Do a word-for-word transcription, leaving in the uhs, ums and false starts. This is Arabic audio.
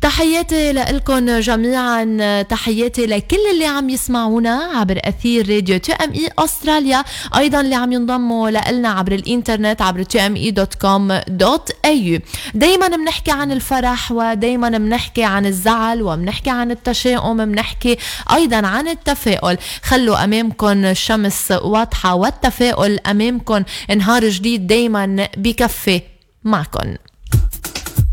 تحياتي لكم جميعا، تحياتي لكل اللي عم يسمعونا عبر أثير راديو تي ام اي أستراليا، أيضا اللي عم ينضموا لنا عبر الإنترنت عبر تي ام اي دوت كوم دوت اي يو. دايما بنحكي عن الفرح، ودايما بنحكي عن الزعل، وبنحكي عن التشاؤم، بنحكي أيضا عن التفاؤل. خلوا أمامكم الشمس واضحة والتفاؤل أمامكم، نهار جديد دايما بكفي معكم.